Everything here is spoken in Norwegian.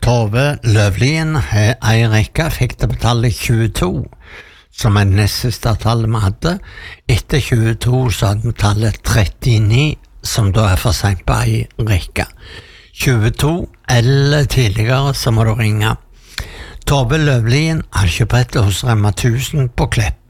Tove Løvlien ei rekke fikk det på tallet 22, som nest siste tallet vi hadde. Etter 22 så hadde vi tallet 39, som da for sent på ei rekke. 22 eller tidligere så må du ringe. Tove Løvlien har kjøpt hos Rema 1000 på Klepp.